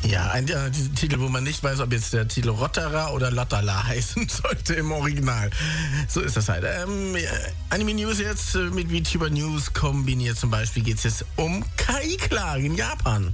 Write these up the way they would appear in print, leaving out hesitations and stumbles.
Ja, diesen Titel, wo man nicht weiß, ob jetzt der Titel Rottera oder Lottala heißen sollte im Original. So ist das halt. Anime News jetzt mit VTuber News kombiniert. Zum Beispiel geht es jetzt um KI-Klagen in Japan.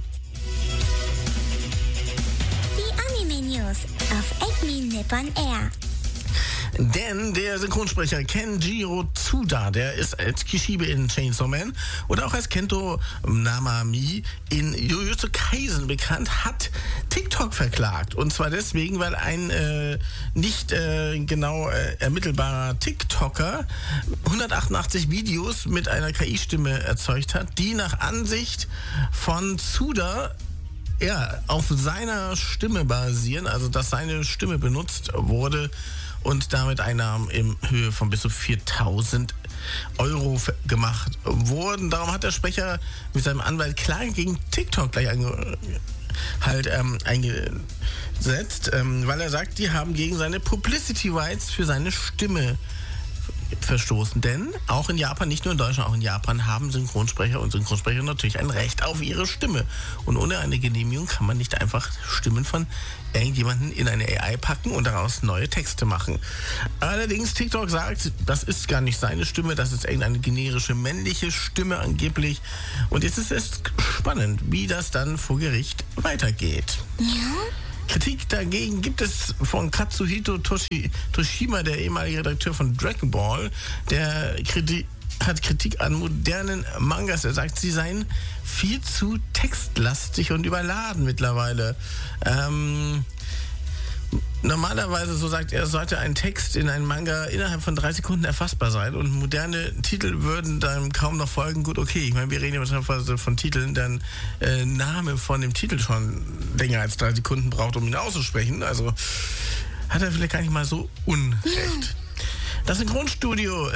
Die Anime News auf Acme Nippon Air. Denn der Synchronsprecher Kenjiro Tsuda, der ist als Kishibe in Chainsaw Man oder auch als Kento Namami in Jujutsu Kaisen bekannt, hat TikTok verklagt. Und zwar deswegen, weil ein nicht genau ermittelbarer TikToker 188 Videos mit einer KI-Stimme erzeugt hat, die nach Ansicht von Tsuda auf seiner Stimme basieren, also dass seine Stimme benutzt wurde und damit Einnahmen in Höhe von bis zu 4.000 Euro gemacht wurden. Darum hat der Sprecher mit seinem Anwalt Klage gegen TikTok gleich eingesetzt, weil er sagt, die haben gegen seine Publicity Rights für seine Stimme verstoßen. Denn auch in Japan, nicht nur in Deutschland, auch in Japan haben Synchronsprecher und Synchronsprecher natürlich ein Recht auf ihre Stimme. Und ohne eine Genehmigung kann man nicht einfach Stimmen von irgendjemanden in eine AI packen und daraus neue Texte machen. Allerdings, TikTok sagt, das ist gar nicht seine Stimme, das ist irgendeine generische männliche Stimme angeblich. Und jetzt ist es spannend, wie das dann vor Gericht weitergeht. Ja? Kritik dagegen gibt es von Katsuhito Toshima, der ehemalige Redakteur von Dragon Ball. Der hat Kritik an modernen Mangas. Er sagt, sie seien viel zu textlastig und überladen mittlerweile. Normalerweise, so sagt er, sollte ein Text in einem Manga innerhalb von 3 Sekunden erfassbar sein und moderne Titel würden dann kaum noch folgen. Gut, okay, ich meine, wir reden ja beispielsweise von Titeln, dann Name von dem Titel schon länger als 3 Sekunden braucht, um ihn auszusprechen. Also hat er vielleicht gar nicht mal so Unrecht. Das Synchronstudio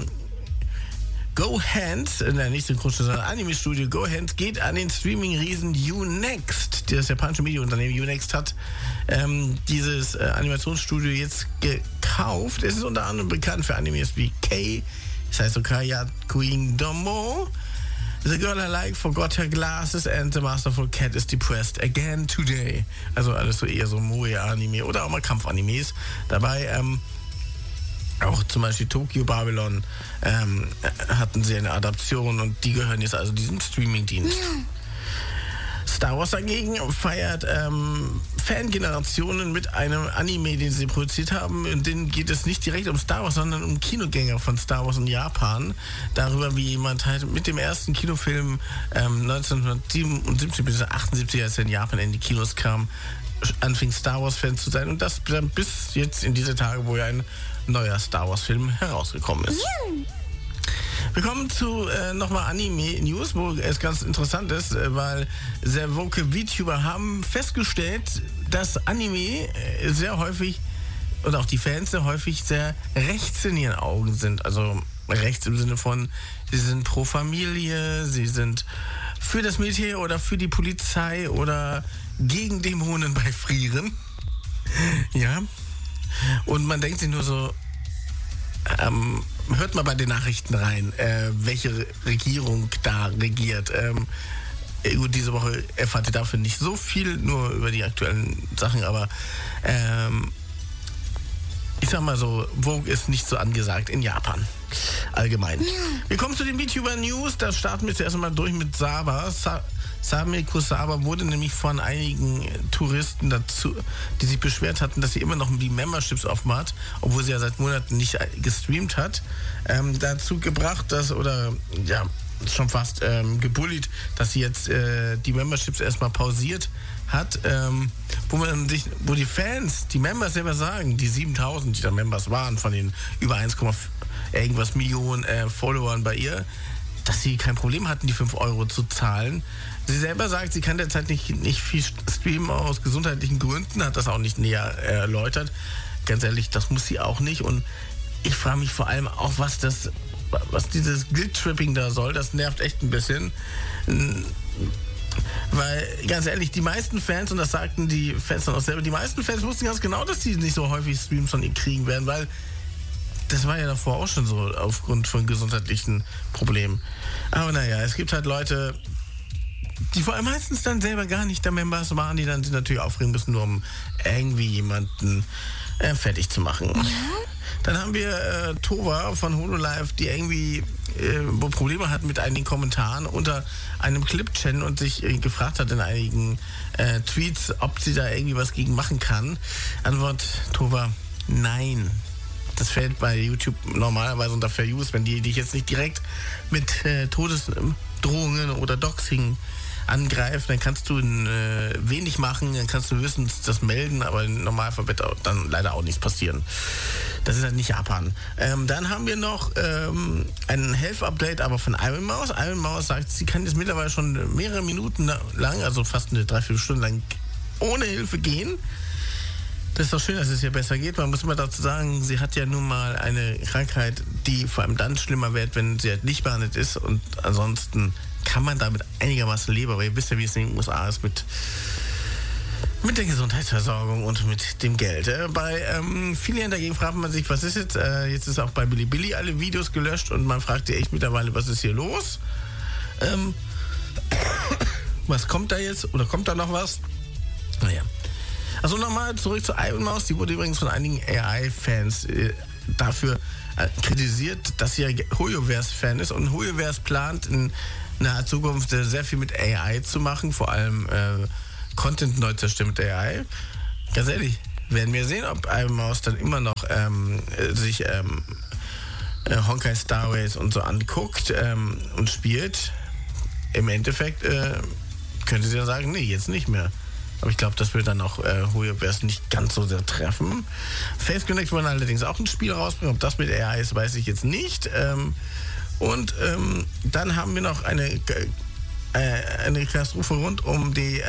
Go Hands, nicht Synchronstudio, sondern Anime-Studio Go Hands geht an den Streaming-Riesen Unext. Das japanische Medienunternehmen Unext hat dieses Animationsstudio jetzt gekauft. Es ist unter anderem bekannt für Animes wie K, das heißt Okaya Queen Domo, The Girl I Like Forgot Her Glasses and The Masterful Cat is Depressed Again Today. Also alles so eher so Moe-Anime oder auch mal Kampf-Animes. Dabei auch zum Beispiel Tokyo Babylon hatten sie eine Adaption und die gehören jetzt also diesem Streaming-Dienst. Star Wars dagegen feiert Fangenerationen mit einem Anime, den sie produziert haben. Und denen geht es nicht direkt um Star Wars, sondern um Kinogänger von Star Wars in Japan. Darüber, wie jemand halt mit dem ersten Kinofilm 1977 bis 1978, als er in Japan in die Kinos kam, anfing Star Wars-Fan zu sein. Und das dann bis jetzt in diese Tage, wo ja ein neuer Star Wars-Film herausgekommen ist. Wir kommen zu nochmal Anime-News, wo es ganz interessant ist, weil sehr woke VTuber haben festgestellt, dass Anime sehr häufig und auch die Fans sehr häufig sehr rechts in ihren Augen sind. Also rechts im Sinne von, sie sind pro Familie, sie sind für das Militär oder für die Polizei oder gegen Dämonen bei Frieren. Ja. Und man denkt sich nur so, hört mal bei den Nachrichten rein, welche Regierung da regiert. Gut, diese Woche erfahrt ihr dafür nicht so viel, nur über die aktuellen Sachen, aber ich sag mal so, Vogue ist nicht so angesagt in Japan. Allgemein. Wir kommen zu den VTuber News. Da starten wir zuerst mal durch mit Saba. Same Kusaba wurde nämlich von einigen Touristen dazu, die sich beschwert hatten, dass sie immer noch die Memberships offen hat, obwohl sie ja seit Monaten nicht gestreamt hat, dazu gebracht, dass, oder ja, schon fast gebullied, dass sie jetzt die Memberships erstmal pausiert hat, wo die Fans, die Members selber sagen, die 7.000, die da Members waren, von den über 1, irgendwas Millionen Followern bei ihr, dass sie kein Problem hatten, die 5 Euro zu zahlen. Sie selber sagt, sie kann derzeit nicht viel streamen aus gesundheitlichen Gründen, hat das auch nicht näher erläutert. Ganz ehrlich, das muss sie auch nicht. Und ich frage mich vor allem auch, was dieses Guilt-Tripping da soll. Das nervt echt ein bisschen. Weil, ganz ehrlich, die meisten Fans, und das sagten die Fans dann auch selber, die meisten Fans wussten ganz genau, dass sie nicht so häufig Streams von ihr kriegen werden, weil das war ja davor auch schon so, aufgrund von gesundheitlichen Problemen. Aber naja, es gibt halt Leute, die vor allem meistens dann selber gar nicht der Members waren, die dann sich natürlich aufregen müssen, nur um irgendwie jemanden fertig zu machen. Ja. Dann haben wir Tova von Hololive, die irgendwie Probleme hat mit einigen Kommentaren unter einem Clip-Channel und sich gefragt hat in einigen Tweets, ob sie da irgendwie was gegen machen kann. Antwort Tova, nein. Das fällt bei YouTube normalerweise unter Fair Use, wenn die dich jetzt nicht direkt mit Todesdrohungen oder Doxing angreifen, dann kannst du wenig machen, dann kannst du höchstens das melden, aber im Normalfall wird dann leider auch nichts passieren. Das ist halt nicht Japan. Dann haben wir noch ein Health-Update, aber von Iron Mouse. Iron Mouse sagt, sie kann jetzt mittlerweile schon mehrere Minuten lang, also fast eine 3-4 Stunden lang, ohne Hilfe gehen. Das ist doch schön, dass es ihr besser geht. Man muss immer dazu sagen, sie hat ja nun mal eine Krankheit, die vor allem dann schlimmer wird, wenn sie halt nicht behandelt ist. Und ansonsten kann man damit einigermaßen leben. Aber ihr wisst ja, wie es in den USA ist mit der Gesundheitsversorgung und mit dem Geld. Bei vielen dagegen fragt man sich, was ist jetzt? Jetzt ist auch bei Bilibili alle Videos gelöscht und man fragt sich echt mittlerweile, was ist hier los? Was kommt da jetzt? Oder kommt da noch was? Naja. Also nochmal zurück zu Iron Mouse. Die wurde übrigens von einigen AI-Fans dafür kritisiert, dass sie ja Hoyoverse-Fan ist. Und Hoyoverse plant in naher Zukunft sehr viel mit AI zu machen. Vor allem Content neu zu erstellen mit AI. Ganz ehrlich, werden wir sehen, ob Iron Mouse dann immer noch sich Honkai Star Race und so anguckt und spielt. Im Endeffekt könnte sie dann sagen, nee, jetzt nicht mehr. Aber ich glaube, das wird dann auch Hoyoverse nicht ganz so sehr treffen. Face Connect wollen allerdings auch ein Spiel rausbringen. Ob das mit AI ist, weiß ich jetzt nicht. Und dann haben wir noch eine Katastrophe rund um die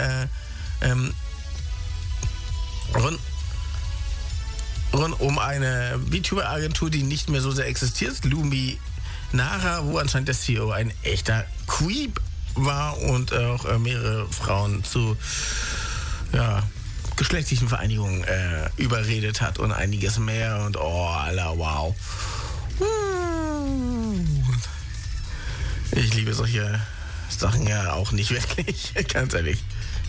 rund um eine VTuber-Agentur, die nicht mehr so sehr existiert, Luminara, wo anscheinend der CEO ein echter Creep war und auch mehrere Frauen zu geschlechtlichen Vereinigungen überredet hat und einiges mehr und Alter, wow. Ich liebe solche Sachen ja auch nicht wirklich, ganz ehrlich.